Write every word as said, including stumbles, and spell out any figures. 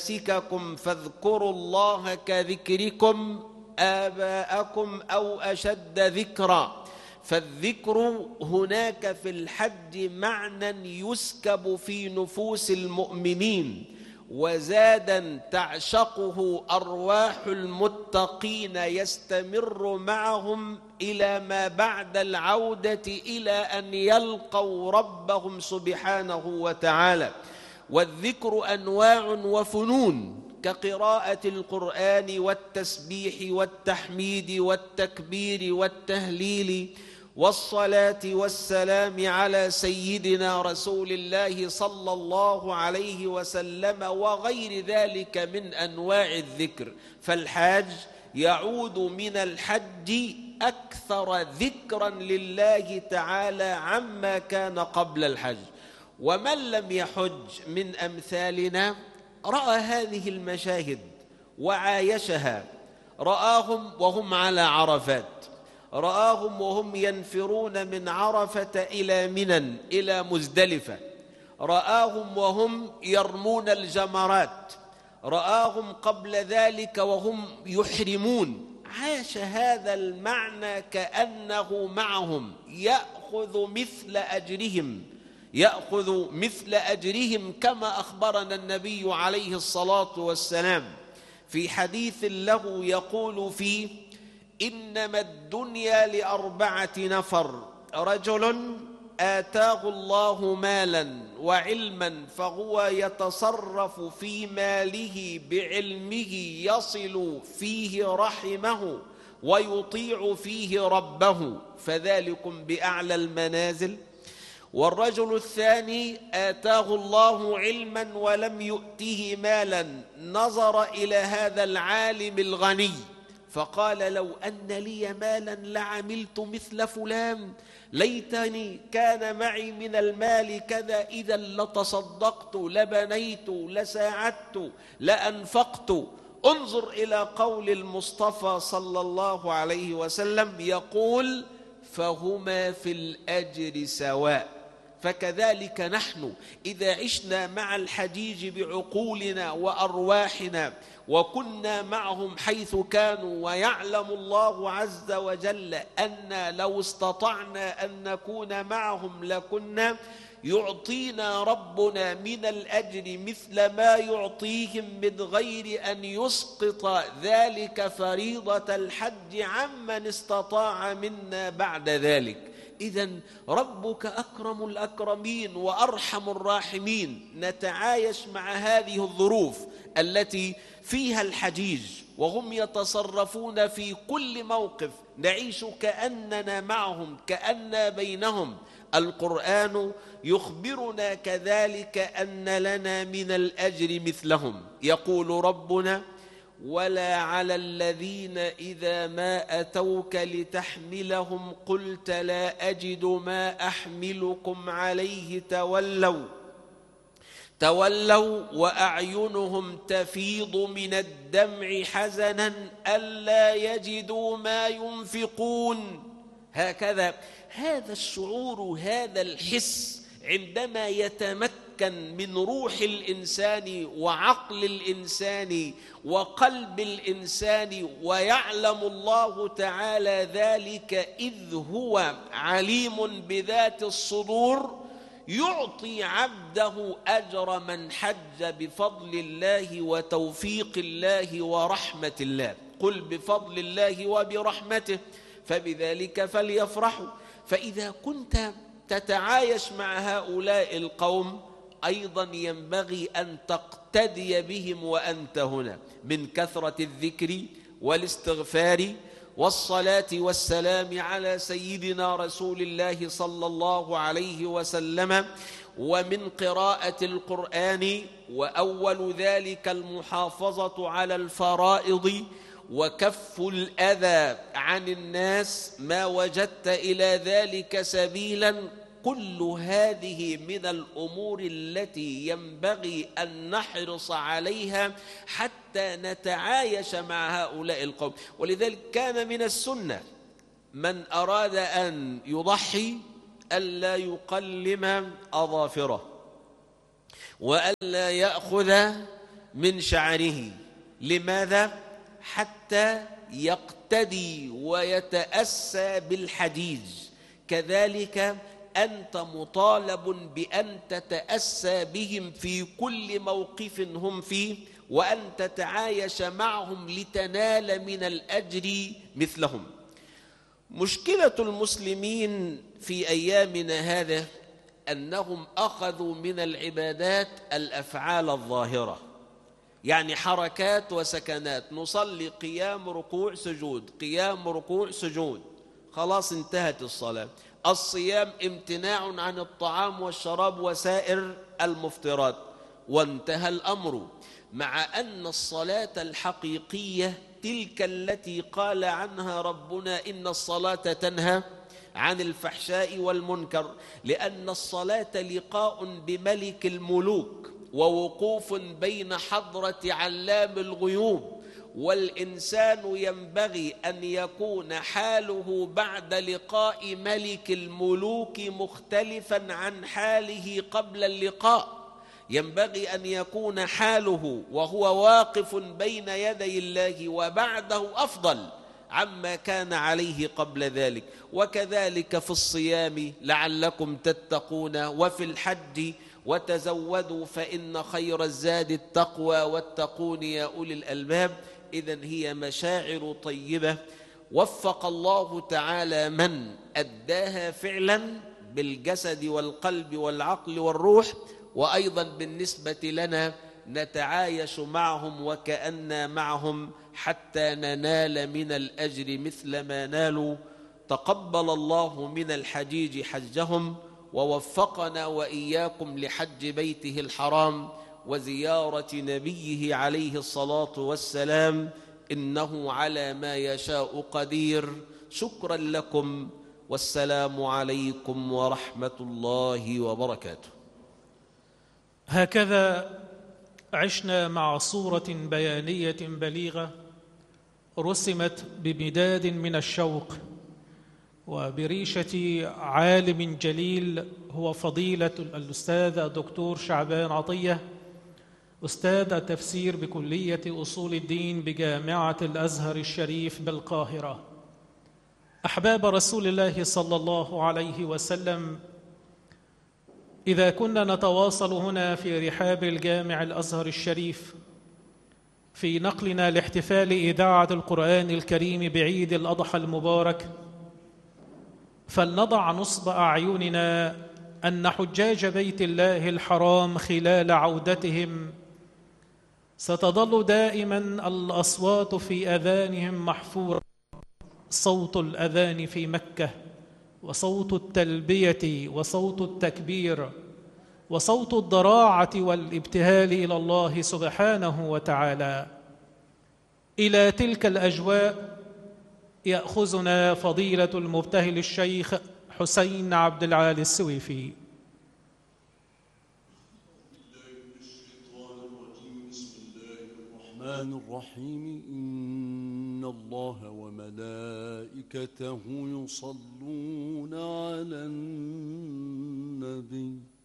مناسككم فاذكروا الله كذكركم آباءكم أو أشد ذكرا. فالذكر هناك في الحج معنى يسكب في نفوس المؤمنين، وزادا تعشقه أرواح المتقين يستمر معهم إلى ما بعد العودة إلى أن يلقوا ربهم سبحانه وتعالى. والذكر أنواع وفنون كقراءة القرآن والتسبيح والتحميد والتكبير والتهليل والصلاة والسلام على سيدنا رسول الله صلى الله عليه وسلم وغير ذلك من أنواع الذكر. فالحاج يعود من الحج أكثر ذكرا لله تعالى عما كان قبل الحج. ومن لم يحج من أمثالنا رأى هذه المشاهد وعايشها، رآهم وهم على عرفات، رآهم وهم ينفرون من عرفة إلى منى إلى مزدلفة، رآهم وهم يرمون الجمرات، رآهم قبل ذلك وهم يحرمون. عاش هذا المعنى كأنه معهم، يأخذ مثل أجرهم يأخذ مثل أجرهم كما أخبرنا النبي عليه الصلاة والسلام في حديث له يقول فيه: إنما الدنيا لأربعة نفر، رجل آتاه الله مالا وعلما فهو يتصرف في ماله بعلمه يصل فيه رحمه ويطيع فيه ربه فذلكم بأعلى المنازل. والرجل الثاني آتاه الله علما ولم يؤته مالا، نظر إلى هذا العالم الغني فقال: لو أن لي مالا لعملت مثل فلان، ليتني كان معي من المال كذا، إذا لتصدقت لبنيت لساعدت لأنفقت. انظر إلى قول المصطفى صلى الله عليه وسلم يقول: فهما في الأجر سواء. فكذلك نحن إذا عشنا مع الحجيج بعقولنا وأرواحنا وكنا معهم حيث كانوا، ويعلم الله عز وجل أن لو استطعنا أن نكون معهم لكنا، يعطينا ربنا من الأجر مثل ما يعطيهم من غير أن يسقط ذلك فريضة الحج عمن استطاع منا بعد ذلك. إذن ربك أكرم الأكرمين وأرحم الراحمين. نتعايش مع هذه الظروف التي فيها الحجيج وهم يتصرفون في كل موقف، نعيش كأننا معهم، كأننا بينهم. القرآن يخبرنا كذلك أن لنا من الأجر مثلهم. يقول ربنا: ولا على الذين إذا ما أتوك لتحملهم قلت لا أجد ما أحملكم عليه تولوا تولوا وأعينهم تفيض من الدمع حزنا ألا يجدوا ما ينفقون. هكذا هذا الشعور، هذا الحس عندما يتمكن من روح الإنسان وعقل الإنسان وقلب الإنسان، ويعلم الله تعالى ذلك إذ هو عليم بذات الصدور، يعطي عبده أجر من حج بفضل الله وتوفيق الله ورحمة الله. قل بفضل الله وبرحمته فبذلك فليفرحوا. فإذا كنت تتعايش مع هؤلاء القوم أيضا ينبغي أن تقتدي بهم وأنت هنا، من كثرة الذكر والاستغفار والصلاة والسلام على سيدنا رسول الله صلى الله عليه وسلم، ومن قراءة القرآن، وأول ذلك المحافظة على الفرائض وكف الأذى عن الناس ما وجدت إلى ذلك سبيلا. كل هذه من الأمور التي ينبغي أن نحرص عليها حتى نتعايش مع هؤلاء القوم. ولذلك كان من السنة من أراد أن يضحي ألا يقلم أظافره، وألا يأخذ من شعره. لماذا؟ حتى يقتدي ويتأسى بالحجيج. كذلك أنت مطالب بأن تتأسى بهم في كل موقف هم فيه، وأن تتعايش معهم لتنال من الأجر مثلهم. مشكلة المسلمين في أيامنا هذا أنهم أخذوا من العبادات الأفعال الظاهرة، يعني حركات وسكنات، نصلي قيام ركوع سجود، قيام ركوع سجود، خلاص انتهت الصلاة. الصيام امتناع عن الطعام والشراب وسائر المفطرات، وانتهى الأمر. مع أن الصلاة الحقيقية تلك التي قال عنها ربنا إن الصلاة تنهى عن الفحشاء والمنكر، لأن الصلاة لقاء بملك الملوك ووقوف بين حضرة علام الغيوب، والإنسان ينبغي أن يكون حاله بعد لقاء ملك الملوك مختلفا عن حاله قبل اللقاء. ينبغي أن يكون حاله وهو واقف بين يدي الله وبعده أفضل عما كان عليه قبل ذلك. وكذلك في الصيام لعلكم تتقون، وفي الحج وتزودوا فإن خير الزاد التقوى واتقون يا أولي الألباب. إذن هي مشاعر طيبة وفق الله تعالى من أداها فعلا بالجسد والقلب والعقل والروح، وأيضا بالنسبة لنا نتعايش معهم وكأننا معهم حتى ننال من الأجر مثل ما نالوا. تقبل الله من الحجيج حجهم، ووفقنا وإياكم لحج بيته الحرام وزيارة نبيه عليه الصلاة والسلام، إنه على ما يشاء قدير. شكرا لكم، والسلام عليكم ورحمة الله وبركاته. هكذا عشنا مع صورة بيانية بليغة رسمت بمداد من الشوق وبريشة عالم جليل هو فضيلة الأستاذ الدكتور شعبان عطية، أستاذ التفسير بكلية أصول الدين بجامعة الأزهر الشريف بالقاهرة. أحباب رسول الله صلى الله عليه وسلم، إذا كنا نتواصل هنا في رحاب الجامع الأزهر الشريف في نقلنا لاحتفال إذاعة القرآن الكريم بعيد الأضحى المبارك، فلنضع نصب أعيننا أن حجاج بيت الله الحرام خلال عودتهم ستظل دائما الأصوات في أذانهم محفورة، صوت الأذان في مكة، وصوت التلبية، وصوت التكبير، وصوت الضراعة والابتهال إلى الله سبحانه وتعالى. إلى تلك الأجواء يأخذنا فضيلة المبتهل الشيخ حسين عبد العالي السويفي. الرحمن الرحيم. إن الله وملائكته يصلون على النبي